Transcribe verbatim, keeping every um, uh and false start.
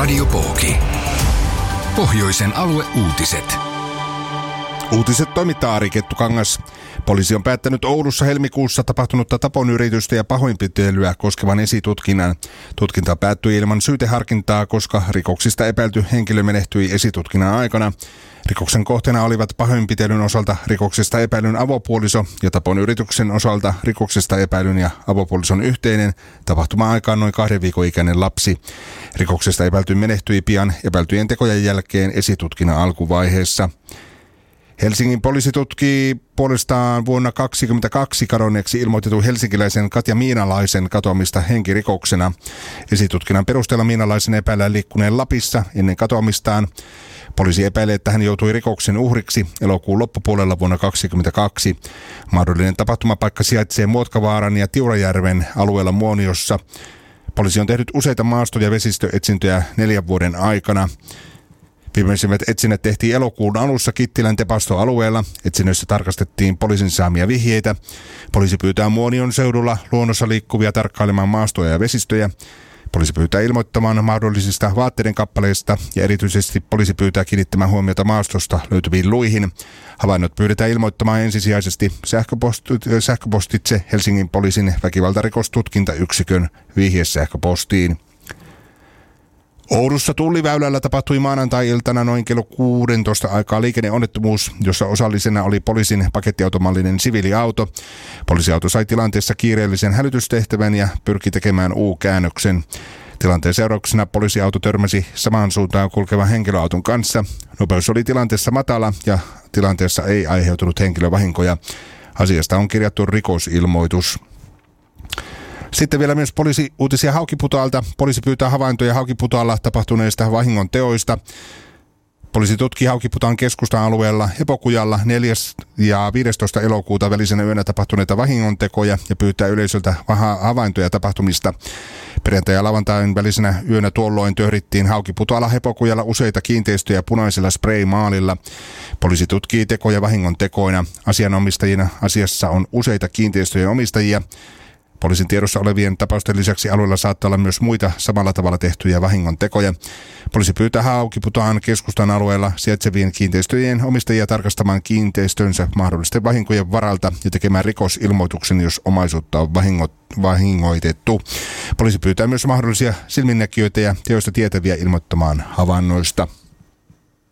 Radio Pooki. Pohjoisen alueuutiset. Uutiset toimittaa Ari Kettukangas. Poliisi on päättänyt Oulussa helmikuussa tapahtunutta taponyritystä ja pahoinpitelyä koskevan esitutkinnan. Tutkinta päättyi ilman syyteharkintaa, koska rikoksista epäilty henkilö menehtyi esitutkinnan aikana. Rikoksen kohteena olivat pahoinpitelyn osalta rikoksesta epäilyn avopuoliso ja taponyrityksen osalta rikoksesta epäilyn ja avopuolison yhteinen tapahtuma-aikaan noin kahden viikon ikäinen lapsi. Rikoksesta epäilty menehtyi pian epäiltyjen tekojen jälkeen esitutkinnan alkuvaiheessa. Helsingin poliisi tutkii puolestaan vuonna kaksituhattakaksikymmentäkaksi kadonneeksi ilmoitetun helsinkiläisen Katja Miinalaisen katoamista henkirikoksena. Esitutkinnan perusteella Miinalaisen epäillään liikkuneen Lapissa ennen katoamistaan. Poliisi epäilee, että hän joutui rikoksen uhriksi elokuun loppupuolella vuonna kaksituhattakaksikymmentäkaksi. Mahdollinen tapahtumapaikka sijaitsee Muotkavaaran ja Tiurajärven alueella Muoniossa. Poliisi on tehnyt useita maasto- ja vesistöetsintöjä neljän vuoden aikana. Viimeisimmät etsinnät tehtiin elokuun alussa Kittilän Tepasto-alueella. Etsinnöissä tarkastettiin poliisin saamia vihjeitä. Poliisi pyytää Muonion seudulla luonnossa liikkuvia tarkkailemaan maastoja ja vesistöjä. Poliisi pyytää ilmoittamaan mahdollisista vaatteiden kappaleista ja erityisesti poliisi pyytää kiinnittämään huomiota maastosta löytyviin luihin. Havainnot pyydetään ilmoittamaan ensisijaisesti sähköpost- sähköpostitse Helsingin poliisin väkivaltarikostutkintayksikön vihjesähköpostiin. Oulussa Tulliväylällä tapahtui maanantai-iltana noin kello kuusitoista aikaa liikenneonnettomuus, jossa osallisena oli poliisin pakettiautomallinen siviiliauto. Poliisiauto sai tilanteessa kiireellisen hälytystehtävän ja pyrki tekemään U-käännöksen. Tilanteen seurauksena poliisiauto törmäsi samaan suuntaan kulkevan henkilöauton kanssa. Nopeus oli tilanteessa matala ja tilanteessa ei aiheutunut henkilövahinkoja. Asiasta on kirjattu rikosilmoitus. Sitten vielä myös poliisiuutisia Haukiputaalta. Poliisi pyytää havaintoja Haukiputaalla tapahtuneista vahingon teoista. Poliisi tutkii Haukiputaan keskustan alueella Hepokujalla neljäs ja viidestoista elokuuta välisenä yönä tapahtuneita vahingontekoja ja pyytää yleisöltä havaintoja tapahtumista. Perjantai- ja lauantain välisenä yönä tuolloin töhdittiin Haukiputaalla Hepokujalla useita kiinteistöjä punaisella spraymaalilla. Poliisi tutkii tekoja vahingontekoina. Asianomistajina asiassa on useita kiinteistöjen omistajia. Poliisin tiedossa olevien tapausten lisäksi alueella saattaa olla myös muita samalla tavalla tehtyjä vahingontekoja. Poliisi pyytää Haukiputaan keskustan alueella sijaitsevien kiinteistöjen omistajia tarkastamaan kiinteistönsä mahdollisten vahinkojen varalta ja tekemään rikosilmoituksen, jos omaisuutta on vahingot, vahingoitettu. Poliisi pyytää myös mahdollisia silminnäkijöitä ja teoista tietäviä ilmoittamaan havainnoista.